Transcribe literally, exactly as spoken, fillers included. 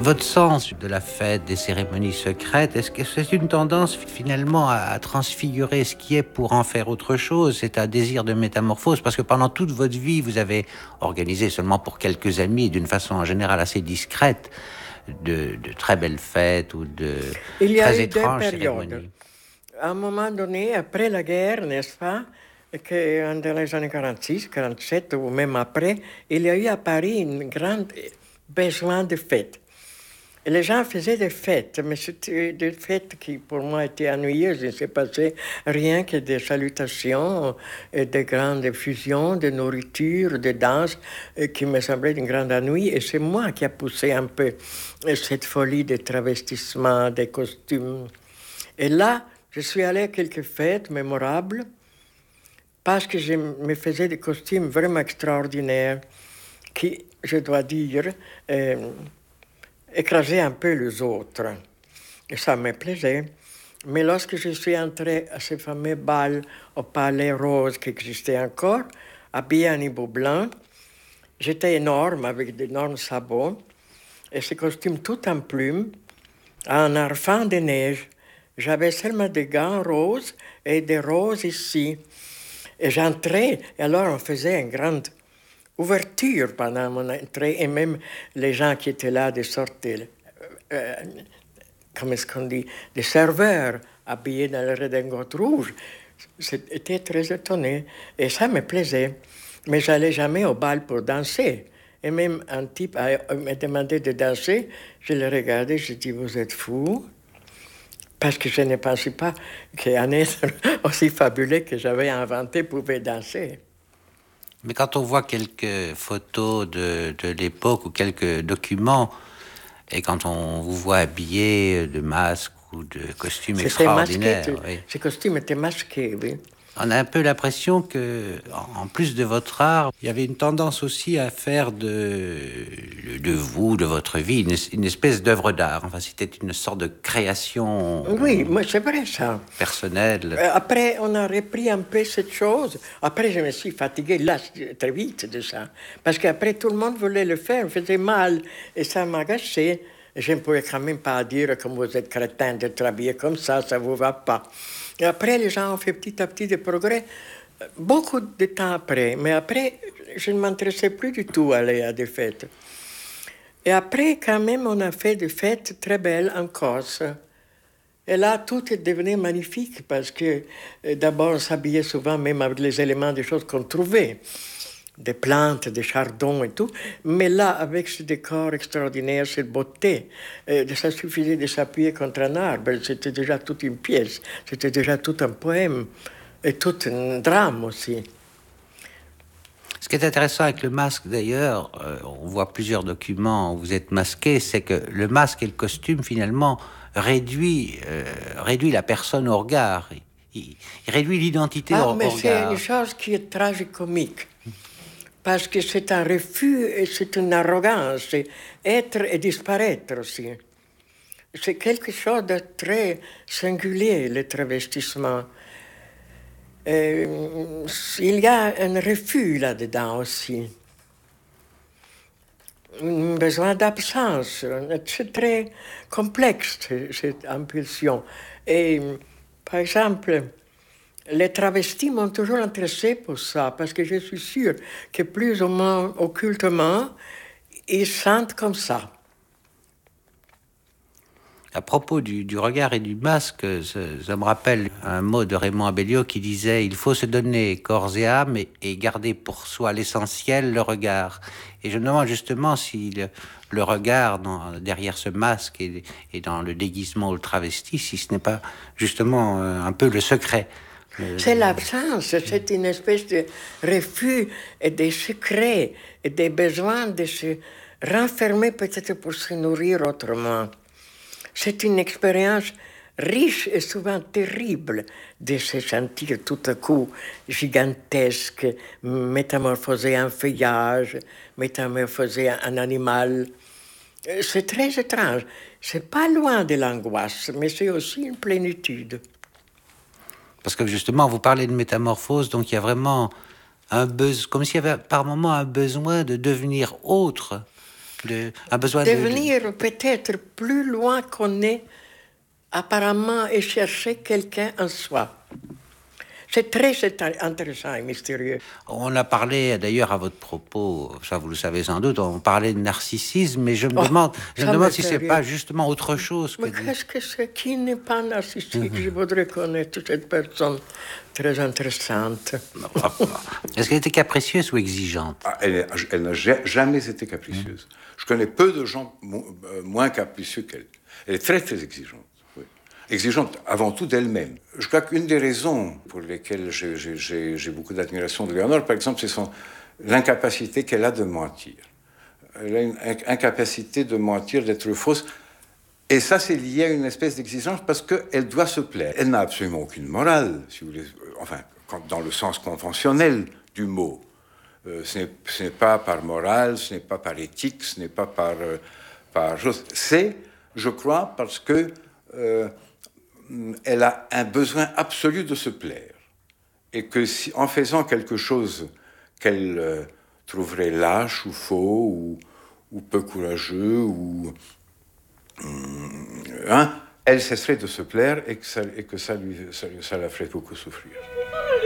Votre sens de la fête, des cérémonies secrètes, est-ce que c'est une tendance finalement à, à transfigurer ce qui est pour en faire autre chose? C'est un désir de métamorphose, parce que pendant toute votre vie, vous avez organisé seulement pour quelques amis, d'une façon en général assez discrète, de, de très belles fêtes ou de Il y a très eu deux étranges périodes. cérémonies. À un moment donné, après la guerre, n'est-ce pas, que dans les années quarante-six, quarante-sept ou même après, il y a eu à Paris un grand besoin de fêtes. Et les gens faisaient des fêtes, mais c'était des fêtes qui pour moi étaient ennuyeuses. Il ne s'est passé rien que des salutations et des grandes fusions de nourriture, de danse, qui me semblaient d'une grande ennui. Et c'est moi qui ai poussé un peu cette folie de travestissement, des costumes. Et là, je suis allé à quelques fêtes mémorables parce que je me faisais des costumes vraiment extraordinaires qui, je dois dire, euh, écrasaient un peu les autres. Et ça me plaisait. Mais lorsque je suis entré à ce fameux bal au Palais Rose qui existait encore, habillé en hibou blanc, j'étais énorme avec d'énormes sabots et ce costume tout en plumes, en enfant de neige. J'avais seulement des gants roses et des roses ici. Et j'entrais, et alors on faisait une grande ouverture pendant mon entrée, et même les gens qui étaient là, des sortes de, euh, comment est-ce qu'on dit, des serveurs habillés dans le redingote rouge, étaient très étonnés. Et ça me plaisait. Mais je n'allais jamais au bal pour danser. Et même un type me demandait de danser, je le regardais, je dis, vous êtes fou? Parce que je ne pensais pas qu'un être aussi fabuleux que j'avais inventé pouvait danser. Mais quand on voit quelques photos de, de l'époque ou quelques documents, et quand on vous voit habillé de masques ou de costumes extraordinaires... Masqué, oui. Ces costumes étaient masqués, oui. On a un peu l'impression que, en plus de votre art, il y avait une tendance aussi à faire de, de vous, de votre vie, une, une espèce d'œuvre d'art. Enfin, c'était une sorte de création. Oui, mais c'est vrai ça. Personnelle. Après, on a repris un peu cette chose. Après, je me suis fatigué là très vite de ça. Parce qu'après, tout le monde voulait le faire, me faisait mal. Et ça m'agaçait. Je ne pouvais quand même pas dire que vous êtes crétin de travailler comme ça, ça ne vous va pas. Et après, les gens ont fait petit à petit des progrès, beaucoup de temps après. Mais après, je ne m'intéressais plus du tout à aller à des fêtes. Et après, quand même, on a fait des fêtes très belles en Corse. Et là, tout est devenu magnifique parce que euh, d'abord, on s'habillait souvent même avec les éléments des choses qu'on trouvait. Des plantes, des chardons et tout. Mais là, avec ce décor extraordinaire, cette beauté, euh, ça suffisait de s'appuyer contre un arbre. C'était déjà toute une pièce. C'était déjà tout un poème. Et tout un drame aussi. Ce qui est intéressant avec le masque, d'ailleurs, euh, on voit plusieurs documents où vous êtes masqué, c'est que le masque et le costume, finalement, réduit, euh, réduit la personne au regard. Il, il réduit l'identité ah, au, mais au regard. C'est une chose qui est tragicomique. Parce que c'est un refus et c'est une arrogance. C'est être et disparaître aussi. C'est quelque chose de très singulier, le travestissement. Euh, il y a un refus là-dedans aussi. Un besoin d'absence. C'est très complexe, cette impulsion. Et, par exemple, les travestis m'ont toujours intéressé pour ça, parce que je suis sûre que plus ou moins occultement, ils sentent comme ça. À propos du, du regard et du masque, ça, ça me rappelle un mot de Raymond Abellio qui disait « Il faut se donner corps et âme et, et garder pour soi l'essentiel, le regard ». Et je me demande justement si le, le regard dans, derrière ce masque et, et dans le déguisement ou le travesti, si ce n'est pas justement euh, un peu le secret. Le... C'est l'absence, c'est une espèce de refus et des secrets et des besoins de se renfermer peut-être pour se nourrir autrement. C'est une expérience riche et souvent terrible de se sentir tout à coup gigantesque, métamorphosé en feuillage, métamorphosé en animal. C'est très étrange. C'est pas loin de l'angoisse, mais c'est aussi une plénitude. Parce que justement, vous parlez de métamorphose, donc il y a vraiment un besoin, comme s'il y avait par moment un besoin de devenir autre. de, un besoin de... Devenir peut-être plus loin qu'on est, apparemment, et chercher quelqu'un en soi. C'est très intéressant et mystérieux. On a parlé, d'ailleurs, à votre propos, ça vous le savez sans doute, on parlait de narcissisme, mais je me Oh, demande, je me demande si c'est rien. pas justement autre chose. Mais que qu'est-ce que c'est? Qui n'est pas narcissique? Je voudrais connaître cette personne très intéressante. Est-ce qu'elle était capricieuse ou exigeante? Ah, elle, elle n'a jamais été capricieuse. Mmh. Je connais peu de gens mo moins capricieux qu'elle. Elle est très, très exigeante. Exigeante avant tout d'elle-même. Je crois qu'une des raisons pour lesquelles j'ai beaucoup d'admiration de Léonore, par exemple, c'est l'incapacité qu'elle a de mentir. Elle a une incapacité de mentir, d'être fausse. Et ça, c'est lié à une espèce d'exigence parce qu'elle doit se plaire. Elle n'a absolument aucune morale, si vous voulez, enfin, dans le sens conventionnel du mot. Euh, ce n'est pas par morale, ce n'est pas par éthique, ce n'est pas par... Euh, par c'est, je crois, parce que... Euh, elle a un besoin absolu de se plaire. Et que si, en faisant quelque chose qu'elle euh, trouverait lâche ou faux ou, ou peu courageux, ou, hum, hein, elle cesserait de se plaire et que ça, et que ça, lui, ça, ça la ferait beaucoup souffrir.